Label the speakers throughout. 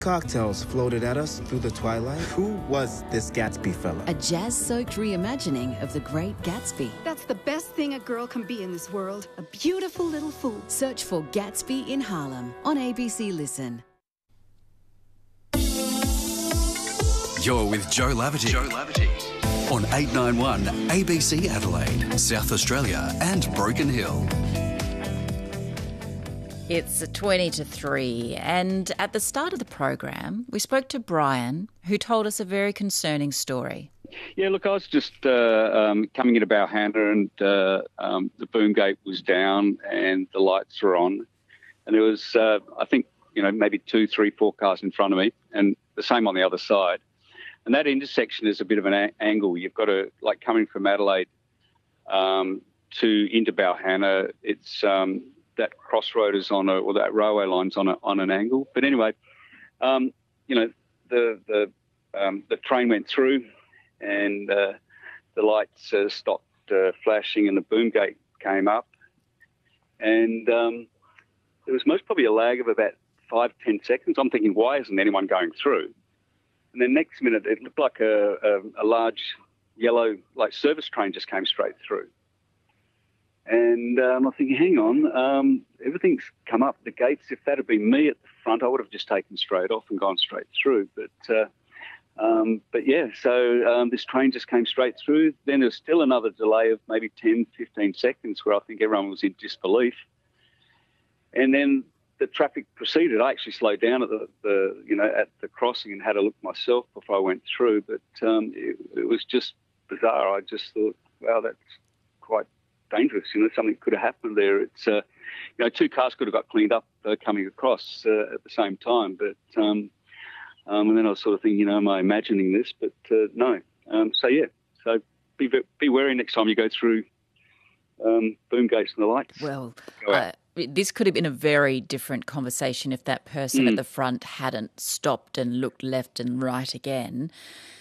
Speaker 1: Cocktails floated at us through the twilight. Who was this Gatsby fella?
Speaker 2: A jazz-soaked reimagining of The Great Gatsby.
Speaker 3: That's the best thing a girl can be in this world. A beautiful little fool.
Speaker 2: Search for Gatsby in Harlem on ABC Listen.
Speaker 4: You're with Joe Laverty. On 891 ABC Adelaide, South Australia and Broken Hill.
Speaker 5: It's 20 to 3, and at the start of the program, we spoke to Brian, who told us a very concerning story.
Speaker 6: Yeah, look, I was just coming into Balhanna, and the boom gate was down and the lights were on, and there was, I think, maybe 2, 3, 4 cars in front of me, and the same on the other side. And that intersection is a bit of an angle. You've got to, like, coming from Adelaide into Balhanna, it's that crossroad is or that railway line's on an angle. But anyway, the train went through, and the lights stopped flashing, and the boom gate came up, and there was most probably a lag of about 5-10 seconds. I'm thinking, why isn't anyone going through? And then next minute, it looked like a large yellow service train just came straight through. And I'm thinking, hang on, everything's come up. The gates, if that had been me at the front, I would have just taken straight off and gone straight through. But yeah, so this train just came straight through. Then there's still another delay of maybe 10, 15 seconds where I think everyone was in disbelief. And then the traffic proceeded. I actually slowed down at the crossing and had a look myself before I went through. But it was just bizarre. I just thought, wow, that's quite dangerous. Something could have happened there. It's 2 cars could have got cleaned up coming across at the same time. But and then I was sort of thinking, am I imagining this? But no. So be wary next time you go through boom gates and the lights.
Speaker 5: Well, this could have been a very different conversation if that person at the front hadn't stopped and looked left and right again.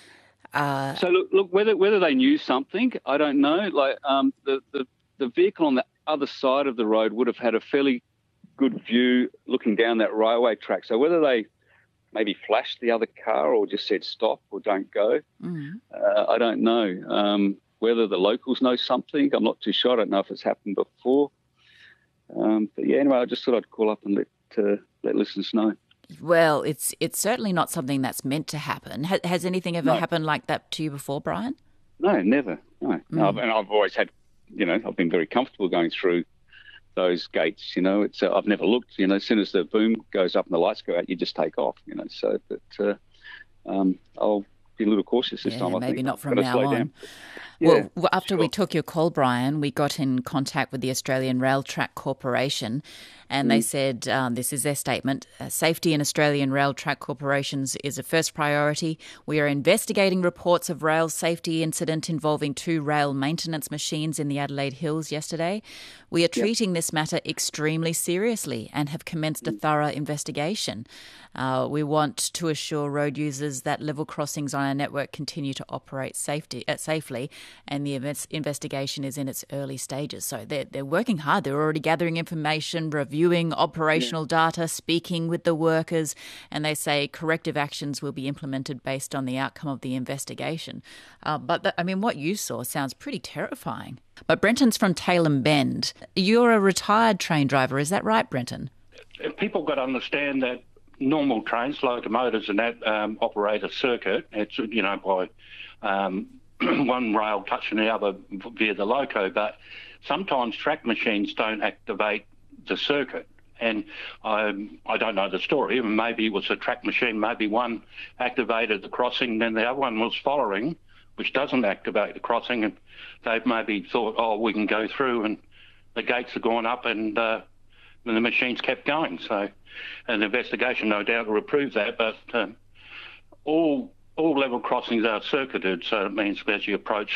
Speaker 6: So look, whether they knew something, I don't know. The vehicle on the other side of the road would have had a fairly good view looking down that railway track. So whether they maybe flashed the other car or just said stop or don't go, I don't know. Whether the locals know something, I'm not too sure. I don't know if it's happened before. But yeah, anyway, I just thought I'd call up and let listeners know.
Speaker 5: Well, it's certainly not something that's meant to happen. Has anything ever happened like that to you before, Brian?
Speaker 6: No, never. No. And I've always had, I've been very comfortable going through those gates. It's I've never looked. As soon as the boom goes up and the lights go out, you just take off. So, but I'll be a little cautious this time. I
Speaker 5: maybe
Speaker 6: think.
Speaker 5: not from now on.
Speaker 6: Down.
Speaker 5: Well, after we took your call, Brian, we got in contact with the Australian Rail Track Corporation, and they said, this is their statement, safety in Australian rail track corporations is a first priority. We are investigating reports of rail safety incident involving 2 rail maintenance machines in the Adelaide Hills yesterday. We are treating this matter extremely seriously and have commenced a thorough investigation. We want to assure road users that level crossings on our network continue to operate safely, and the investigation is in its early stages. So they're working hard. They're already gathering information, reviewing operational data, speaking with the workers, and they say corrective actions will be implemented based on the outcome of the investigation. But what you saw sounds pretty terrifying. But Brenton's from Tailem Bend. You're a retired train driver, is that right, Brenton?
Speaker 7: People got to understand that normal trains, locomotives and that, operate a circuit. It's, by one rail touching the other via the loco, but sometimes track machines don't activate the circuit. And I don't know the story. Maybe it was a track machine, maybe one activated the crossing, then the other one was following, which doesn't activate the crossing, and they've maybe thought, we can go through, and the gates have gone up, and the machines kept going. So an investigation, no doubt, will prove that, but all level crossings are circuited, so it means as you approach,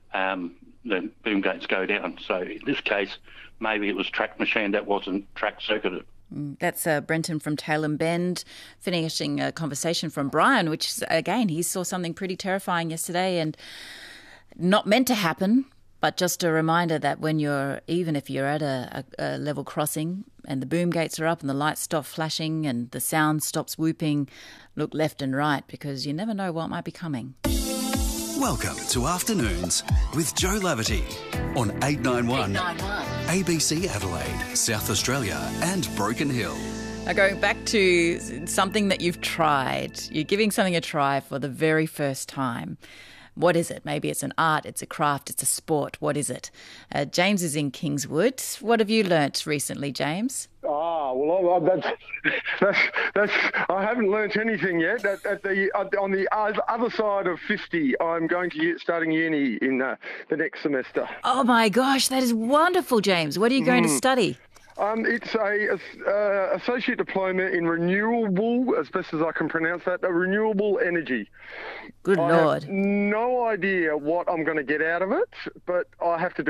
Speaker 7: the boom gates go down. So in this case, maybe it was track machine that wasn't track circuited.
Speaker 5: That's Brenton from Tailem Bend, finishing a conversation from Brian, which, again, he saw something pretty terrifying yesterday and not meant to happen, But just a reminder that even if you're at a level crossing and the boom gates are up and the lights stop flashing and the sound stops whooping, look left and right because you never know what might be coming.
Speaker 4: Welcome to Afternoons with Joe Laverty on 891 ABC Adelaide, South Australia and Broken Hill.
Speaker 5: Now going back to something that you've tried, you're giving something a try for the very first time. What is it? Maybe it's an art, it's a craft, it's a sport. What is it? James is in Kingswood. What have you learnt recently, James?
Speaker 8: Well, that's I haven't learnt anything yet. On the other side of 50, I'm going to starting uni in the next semester.
Speaker 5: Oh my gosh, that is wonderful, James. What are you going to study?
Speaker 8: It's a associate diploma in renewable, as best as I can pronounce that, renewable energy.
Speaker 5: Good Lord.
Speaker 8: I have no idea what I'm going to get out of it, but I have to do